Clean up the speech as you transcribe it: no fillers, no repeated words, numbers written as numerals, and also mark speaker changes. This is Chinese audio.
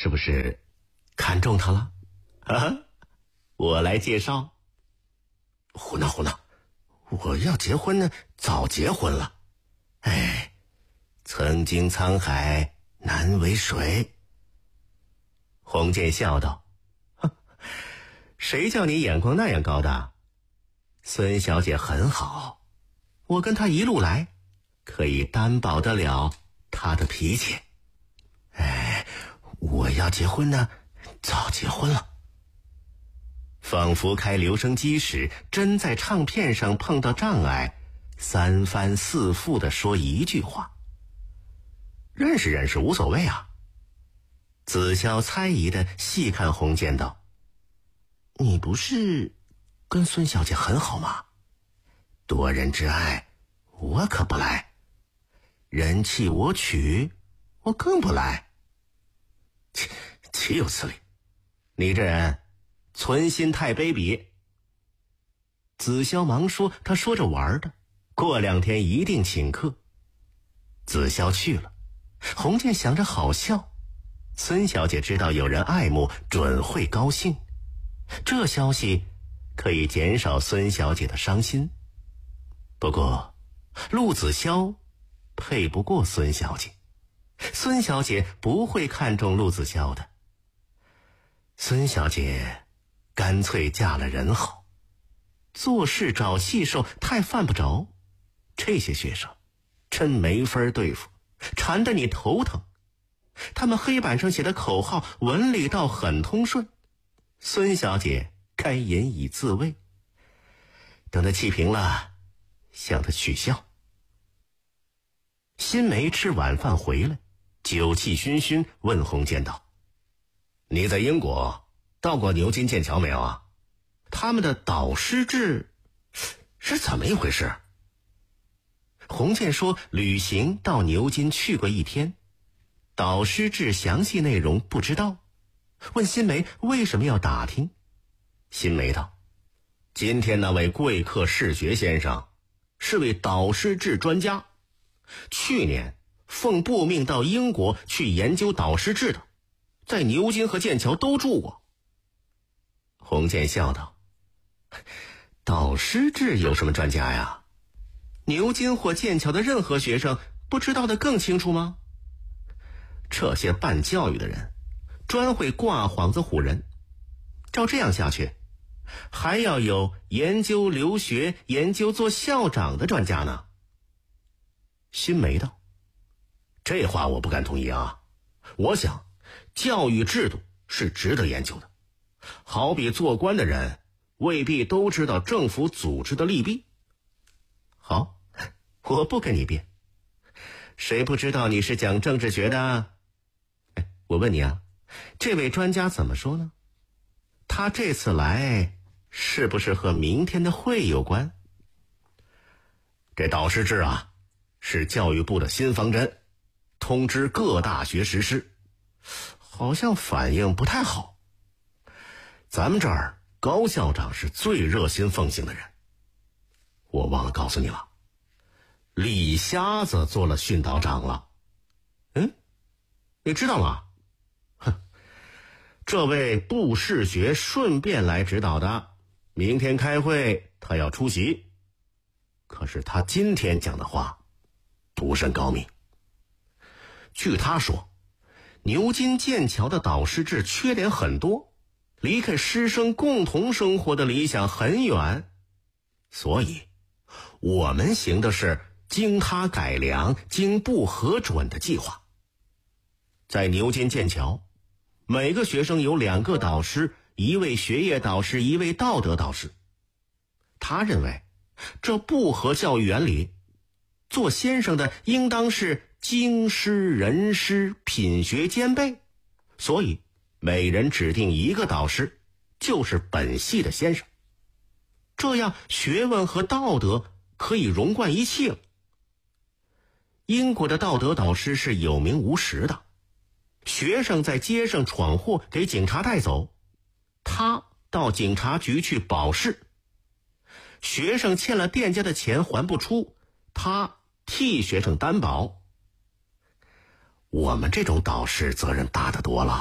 Speaker 1: 是不是看中他了？啊，我来介绍。
Speaker 2: 胡闹，我要结婚呢，早结婚了。哎，曾经沧海难为水。
Speaker 1: 洪建笑道：谁叫你眼光那样高的？孙小姐很好，我跟她一路来，可以担保得了她的脾气。
Speaker 2: 哎，我要结婚呢，早结婚了。
Speaker 1: 仿佛开留声机时，真在唱片上碰到障碍，三番四复地说一句话。认识无所谓啊。子潇猜疑地细看洪建道：
Speaker 2: 你不是跟孙小姐很好吗？多人之爱我可不来，人弃我取我更不来。
Speaker 1: 岂有此理！你这人存心太卑鄙。子潇忙说他说着玩的，过2天一定请客。子潇去了，洪建想着好笑，孙小姐知道有人爱慕，准会高兴，这消息可以减少孙小姐的伤心。不过陆子潇配不过孙小姐，孙小姐不会看中陆子潇的。孙小姐干脆嫁了人好，做事找细手太犯不着，这些学生真没法对付，缠得你头疼。他们黑板上写的口号文理倒很通顺，孙小姐该引以自慰。等他气平了，向他取笑。辛梅吃晚饭回来，酒气熏熏，问洪建道：你在英国到过牛津、剑桥没有啊？他们的导师制是怎么一回事？洪建说旅行到牛津去过1天，导师制详细内容不知道，问辛梅为什么要打听。辛梅道：今天那位贵客士学先生是位导师制专家，去年奉部命到英国去研究导师制的，在牛津和剑桥都住过。洪建笑道：导师制有什么专家呀？牛津或剑桥的任何学生不知道的更清楚吗？这些办教育的人专会挂幌子唬人，照这样下去，还要有研究留学、研究做校长的专家呢。辛梅道：这话我不敢同意啊。我想教育制度是值得研究的，好比做官的人未必都知道政府组织的利弊。好，我不跟你辩，谁不知道你是讲政治学的？我问你啊，这位专家怎么说呢？他这次来是不是和明天的会有关？这导师制啊，是教育部的新方针，通知各大学实施，好像反应不太好。咱们这儿高校长是最热心奉行的人，我忘了告诉你了，李瞎子做了训导长了。你知道了？这位部士学顺便来指导的，明天开会他要出席，可是他今天讲的话不甚高明。据他说，牛津、剑桥的导师制缺点很多，离开师生共同生活的理想很远，所以我们行的是经他改良、经部核准的计划。在牛津、剑桥，每个学生有2个导师，一位学业导师，一位道德导师。他认为这不合教育原理，做先生的应当是经师、人师，品学兼备，所以每人指定1个导师，就是本系的先生。这样学问和道德可以融贯一气了。英国的道德导师是有名无实的，学生在街上闯祸给警察带走，他到警察局去保释。学生欠了店家的钱还不出，他替学生担保。我们这种导师责任大得多了。